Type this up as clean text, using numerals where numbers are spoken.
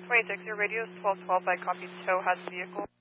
26, your radio is 1212. I copy tow has vehicle.